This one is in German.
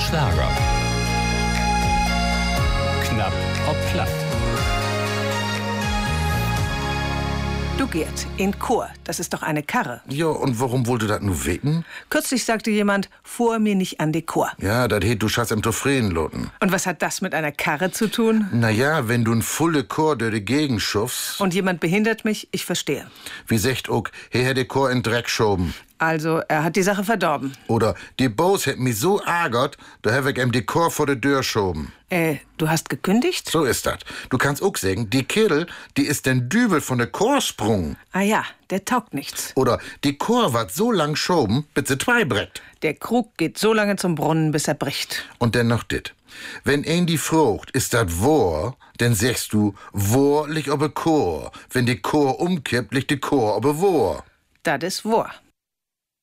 Schlager. Knapp ob platt. Du Gerd, in Chor, das ist doch eine Karre. Ja, und warum wollte das nur weten? Kürzlich sagte jemand, fuhr mir nicht an die Chor. Ja, das heet du schaffst im Tofreen loten. Und was hat das mit einer Karre zu tun? Naja, wenn du 'n volle Chor durch die Gegend schuffst. Und jemand behindert mich, ich verstehe. Wie sagt ook, he hätte Chor in Dreck schoben. Also, er hat die Sache verdorben. Oder, die Boos hätt mich so ärgert, da hab ich ihm die Chor vor die Tür schoben. Du hast gekündigt? So ist dat. Du kannst ook sagen, die Kerl, die ist den Dübel von der Chor sprung. Ah ja, der taugt nichts. Oder, die Chor wat so lang schoben, bis sie zwei breckt. Der Krug geht so lange zum Brunnen, bis er bricht. Und dann noch dit. Wenn ein die frucht, ist dat wahr, dann sagst du, wahr liegt ob Chor. Wenn die Chor umkippt, liegt die Chor ob Wahr. Das ist wahr.